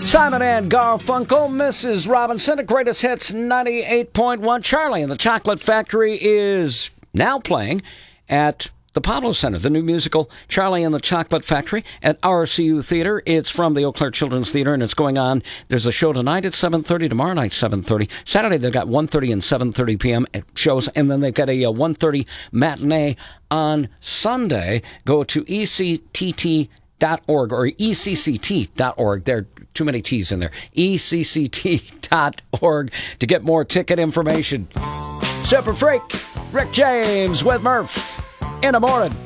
Simon and Garfunkel, Mrs. Robinson, at Greatest Hits 98.1. Charlie and the Chocolate Factory is now playing at the Pablo Center, the new musical Charlie and the Chocolate Factory at RCU Theater. It's from the Eau Claire Children's Theater, and it's going on. There's a show tonight at 7:30, tomorrow night 7:30. Saturday they've got 1:30 and 7:30 p.m. shows, and then they've got a 1:30 matinee on Sunday. Go to ECTT.org or ECCT.org. There are too many T's in there. ECCT.org to get more ticket information. Super Freak, Rick James with Murph in the morning.